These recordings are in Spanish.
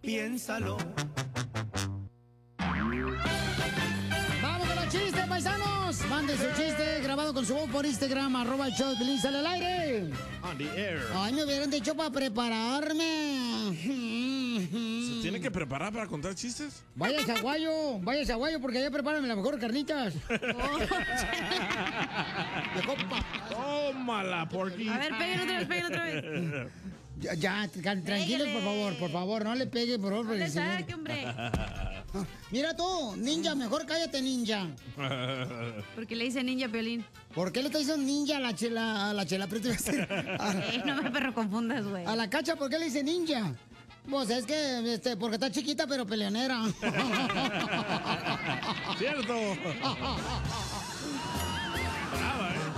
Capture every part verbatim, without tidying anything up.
piénsalo. ¡Vamos con los chistes, paisanos! Mande su chiste grabado con su voz por Instagram, arroba el show de Piolín, sale al aire. On the air. Ay, me hubieran dicho para prepararme. ¿Se tiene que preparar para contar chistes? Vaya Zaguayo, vaya Zaguayo, porque allá prepárame las mejores carnitas. Tómala, Porky. A ver, pégale otra vez, pégale otra vez. Ya, ya, tra- tranquilos, por favor, por favor, no le pegue, por favor. No le señor. saque, hombre. Mira tú, ninja, mejor cállate, ninja. ¿Por qué le dice ninja Piolín? ¿Por qué le está diciendo ninja a la chela, a la chela? Pero te iba a decir, Eh, no me perro confundas, güey. a la Cacha, ¿por qué le dice ninja? Pues es que, este, porque está chiquita pero peleonera. Cierto. Brava, ¿eh?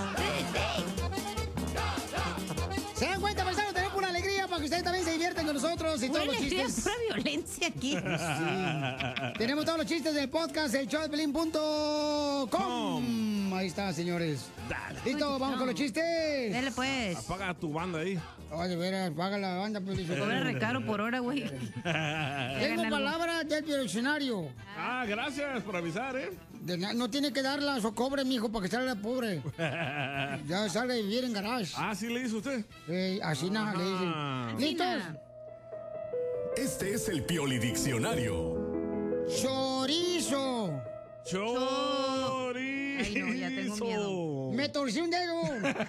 ¿Se dan cuenta, paisanos? Tenemos una alegría para que ustedes también se diviertan con nosotros y Pura todos los alegría, chistes. pura violencia aquí. Sí. Tenemos todos los chistes del podcast, el show de Piolín punto com. Ahí está, señores. Dale. Listo, vamos con los chistes. Dale, pues. Apaga tu banda ahí. Oye, verás, paga la banda, pues. Cobra recaro por hora, güey. Tengo palabras del diccionario. Ah, gracias por avisar, ¿eh? De na- no tiene que darlas o cobre, mijo, para que salga pobre. Ya sale a vivir en garage. Ah, ¿sí le hizo usted? Eh, así nada, le Ah. dicen. ¿Listos? Este es el Pioli Diccionario. Chorizo. Chorizo. Ay, no, ya tengo miedo. Me torcí un dedo.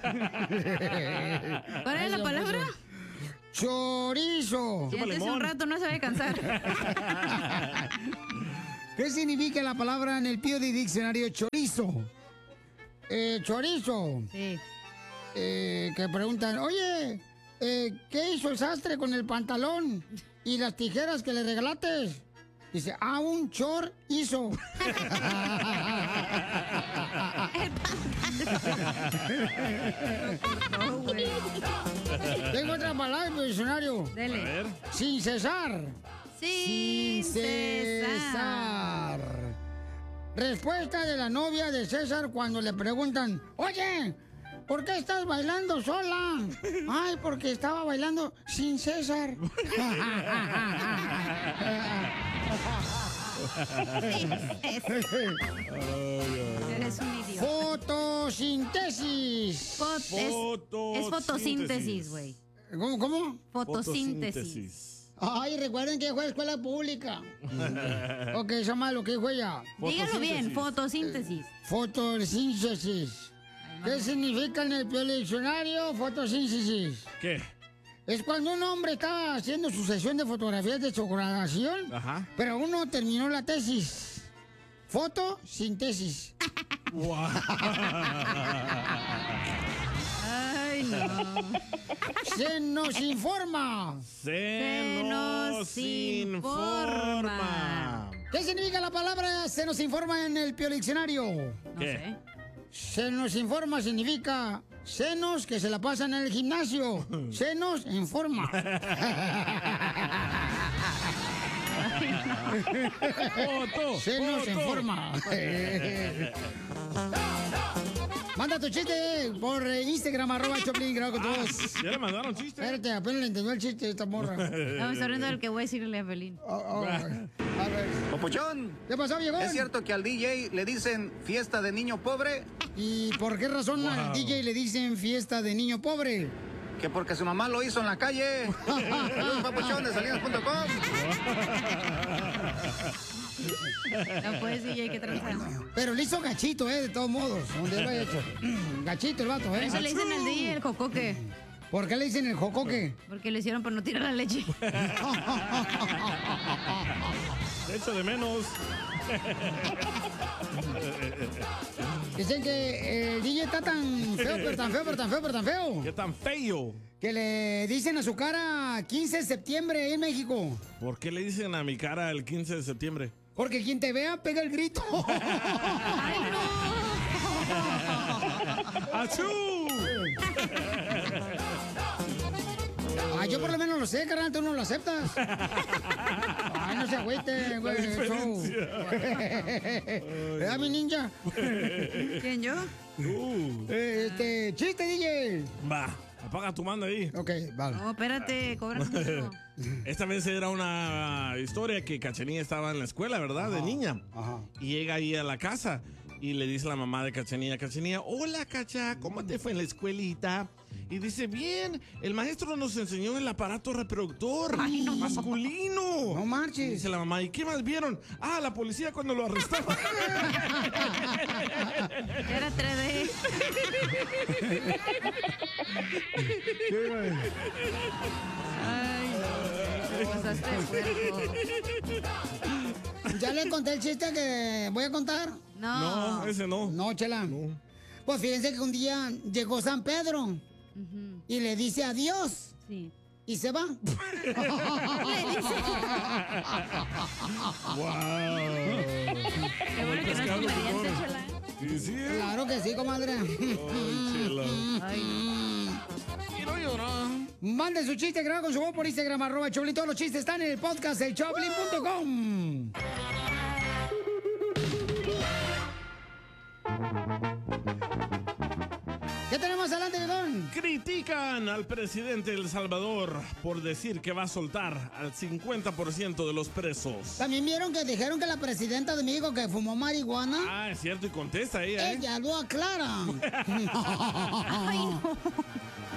¿Cuál era la palabra? Chorizo. Ya hace un rato no se va a cansar. ¿Qué significa la palabra en el Pioli Diccionario chorizo? Eh, chorizo. Sí. Eh, que preguntan, oye, eh, ¿qué hizo el sastre con el pantalón y las tijeras que le regalaste? Dice, ah, un chor hizo. No, güey. Tengo otra palabra en mi diccionario. Dele. A ver. Sin cesar. Sin César. Respuesta de la novia de César cuando le preguntan, oye, ¿por qué estás bailando sola? Ay, porque estaba bailando sin César. Eres un idiota. Fotosíntesis. Fot- es, es fotosíntesis, güey. ¿Cómo, cómo? Fotosíntesis. Ay, recuerden que fue escuela pública. Ok, eso es malo, ¿qué fue ya? Dígalo bien, fotosíntesis. Fotosíntesis. ¿Qué significa en el Pioli Diccionario fotosíntesis? ¿Qué? Es cuando un hombre estaba haciendo su sesión de fotografías de su graduación, Ajá. pero aún no terminó la tesis. Fotosíntesis. Ay, no. Se nos informa. Se nos informa. ¿Qué significa la palabra se nos informa en el Pioli Diccionario? No sé. Se nos informa significa senos que se la pasan en el gimnasio. Senos en forma. Foto. Senos foto. en forma. Manda tu chiste por eh, Instagram, arroba Choplin, grabo con todos. Ya le mandaron chiste. Espérate, apenas le entendió el chiste de esta morra. Vamos a hablar del que voy a decirle a Pelín. Oh, oh, a ver. Papuchón, ¿Qué pasó, viejón? ¿es cierto que al D J le dicen fiesta de niño pobre? ¿Y por qué razón al D J le dicen fiesta de niño pobre? Que porque su mamá lo hizo en la calle. Saludos, Papuchón, de salinas punto com. No puedes decir que tranza. Pero le hizo gachito, ¿eh? De todos modos, donde lo haya hecho. Gachito el vato, Por ¿eh? eso le dicen al D J el jocoque. ¿Por qué le dicen el jocoque? Porque lo hicieron por no tirar la leche. De hecho, de menos. Dicen que el D J está tan feo, pero tan feo, pero tan feo, pero tan feo. ¿Qué tan feo? Que le dicen a su cara quince de septiembre en México. ¿Por qué le dicen a mi cara el quince de septiembre? Porque quien te vea pega el grito. ¡Ay, no! ¡Achú! Ah, yo por lo menos lo sé, carnal, tú no lo aceptas. Ay, no se agüite, güey. show. ¿Verdad, mi ninja? ¿Quién, yo? Uh, Eh, Este, chiste, D J. va, Apaga tu manda ahí. Ok, vale. No, espérate, cobra mucho. Esta vez era una historia que Cachanilla estaba en la escuela, ¿verdad? De niña. Ajá. Y llega ahí a la casa y le dice a la mamá de Cachanilla, Cachanilla, hola, Cacha, ¿cómo te fue en la escuelita? Y dice, bien, el maestro nos enseñó el aparato reproductor masculino. No Y marches. dice la mamá, ¿y qué más vieron? Ah, la policía cuando lo arrestaron. Era tres D. Ay, no. Te pasaste de puerco. ¿Ya le conté el chiste que voy a contar? No. No, ese no. No, chela. Pues fíjense que un día llegó San Pedro Ujú. y le dice adiós Sí. y se va. Le dice. Wow. Qué bueno que no es comediante, chela. Sí, sí. ¿eh? Claro que sí, comadre. Ay, chela. Ay, Quiero llorar. Mande su chiste grabado con su voz por Instagram, arroba Choplin. Todos los chistes están en el podcast de choplin punto com. ¿Qué tenemos adelante, Bidón? Critican al presidente de El Salvador por decir que va a soltar al cincuenta por ciento de los presos. También vieron que dijeron que la presidenta de México que fumó marihuana. Ah, es cierto, y contesta ella, ¿eh? Ella lo aclara. ay, no.